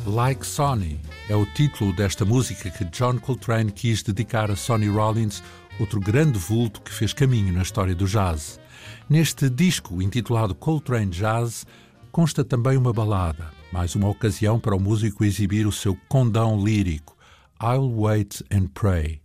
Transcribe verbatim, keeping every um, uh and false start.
Like Sonny é o título desta música que John Coltrane quis dedicar a Sonny Rollins, outro grande vulto que fez caminho na história do jazz. Neste disco, intitulado Coltrane Jazz, consta também uma balada, mais uma ocasião para o músico exibir o seu condão lírico, I'll Wait and Pray.